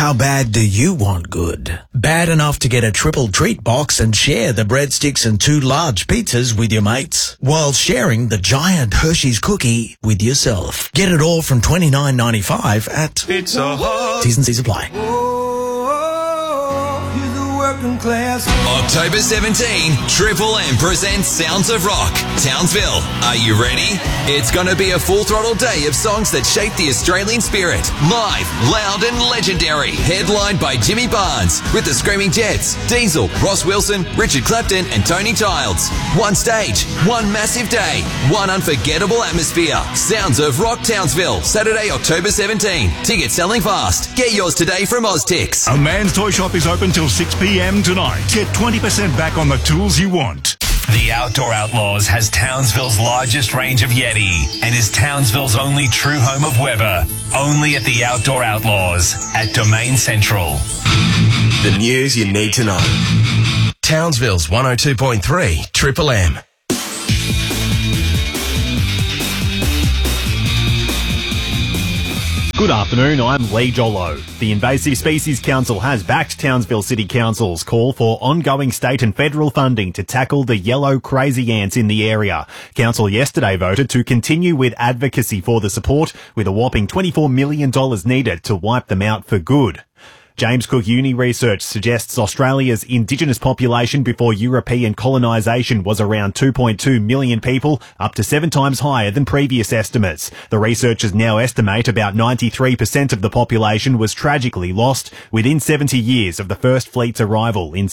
How bad do you want good? Bad enough to get a triple treat box and share the breadsticks and 2 large pizzas with your mates, while sharing the giant Hershey's cookie with yourself. Get it all from $29.95 at Pizza Hut. T's and C's apply. October 17, Triple M presents Sounds of Rock, Townsville. Are you ready? It's going to be a full-throttle day of songs that shape the Australian spirit. Live, loud and legendary. Headlined by Jimmy Barnes, with the Screaming Jets, Diesel, Ross Wilson, Richard Clapton and Tony Childs. One stage, one massive day, one unforgettable atmosphere. Sounds of Rock, Townsville, Saturday, October 17. Tickets selling fast. Get yours today from Oztix. A Man's Toy Shop is open till 6 p.m. tonight. Get 20% back on the tools you want. The Outdoor Outlaws has Townsville's largest range of Yeti and is Townsville's only true home of Weber. Only at the Outdoor Outlaws at Domain Central. The news you need to know. Townsville's 102.3 Triple M. Good afternoon, I'm Lee Jollo. The Invasive Species Council has backed Townsville City Council's call for ongoing state and federal funding to tackle the yellow crazy ants in the area. Council yesterday voted to continue with advocacy for the support, with a whopping $24 million needed to wipe them out for good. James Cook Uni research suggests Australia's Indigenous population before European colonisation was around 2.2 million people, up to 7 times higher than previous estimates. The researchers now estimate about 93% of the population was tragically lost within 70 years of the first fleet's arrival in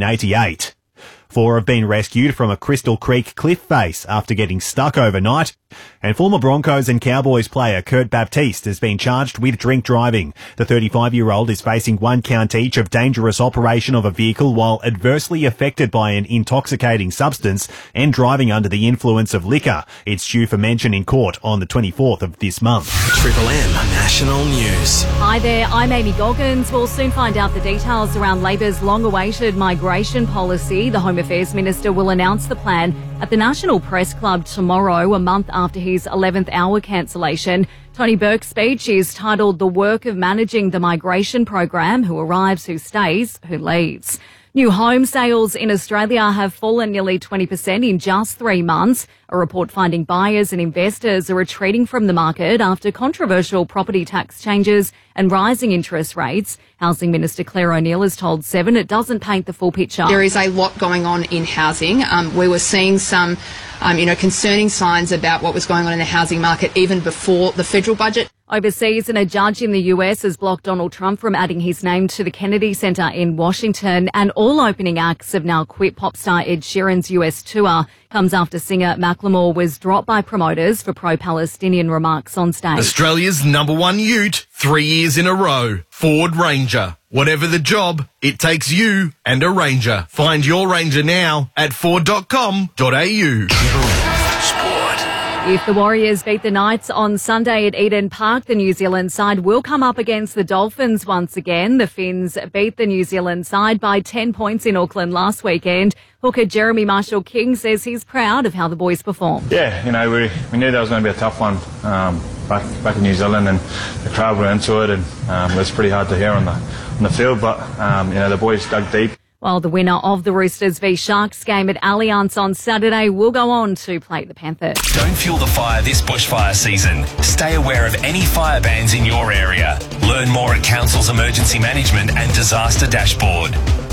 1788. 4 have been rescued from a Crystal Creek cliff face after getting stuck overnight. And former Broncos and Cowboys player Kurt Baptiste has been charged with drink driving. The 35-year-old is facing 1 count each of dangerous operation of a vehicle while adversely affected by an intoxicating substance and driving under the influence of liquor. It's due for mention in court on the 24th of this month. Triple M National News. Hi there, I'm Amy Goggins. We'll soon find out the details around Labor's long-awaited migration policy. The Home Affairs Minister will announce the plan at the National Press Club tomorrow, a month after his 11th hour cancellation. Tony Burke's speech is titled The Work of Managing the Migration Program, Who Arrives, Who Stays, Who Leaves. New home sales in Australia have fallen nearly 20% in just 3 months. A report finding buyers and investors are retreating from the market after controversial property tax changes and rising interest rates. Housing Minister Claire O'Neil has told Seven it doesn't paint the full picture. There is a lot going on in housing. We were seeing some concerning signs about what was going on in the housing market even before the federal budget. Overseas, and a judge in the US has blocked Donald Trump from adding his name to the Kennedy Center in Washington. And all opening acts have now quit pop star Ed Sheeran's US tour. Comes after singer Macklemore was dropped by promoters for pro-Palestinian remarks on stage. Australia's #1 ute, 3 years in a row. Ford Ranger. Whatever the job, it takes you and a Ranger. Find your Ranger now at ford.com.au. If the Warriors beat the Knights on Sunday at Eden Park, the New Zealand side will come up against the Dolphins once again. The Finns beat the New Zealand side by 10 points in Auckland last weekend. Hooker Jeremy Marshall-King says he's proud of how the boys performed. Yeah, we knew that was going to be a tough one back in New Zealand, and the crowd were into it, and it was pretty hard to hear on the field, but the boys dug deep. While the winner of the Roosters v Sharks game at Allianz on Saturday will go on to play the Panthers. Don't fuel the fire this bushfire season. Stay aware of any fire bans in your area. Learn more at Council's Emergency Management and Disaster Dashboard.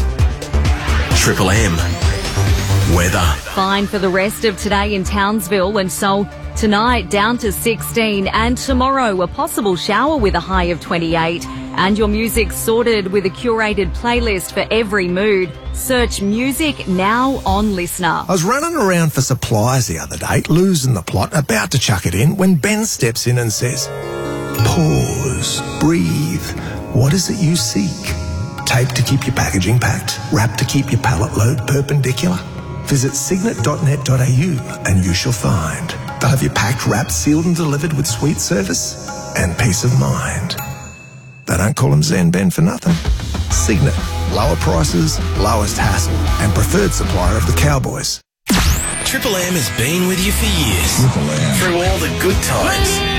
Triple M weather. Fine for the rest of today in Townsville, and so tonight down to 16, and tomorrow a possible shower with a high of 28. And your music sorted with a curated playlist for every mood. Search Music Now on Listener. I was running around for supplies the other day, losing the plot, about to chuck it in, when Ben steps in and says, "Pause, breathe. What is it you seek? Tape to keep your packaging packed, wrap to keep your pallet load perpendicular. Visit signet.net.au and you shall find. They'll have you packed, wrapped, sealed and delivered with sweet service and peace of mind." They don't call them Zen Ben for nothing. Signet. Lower prices, lowest hassle, and preferred supplier of the Cowboys. Triple M has been with you for years. Through all the good times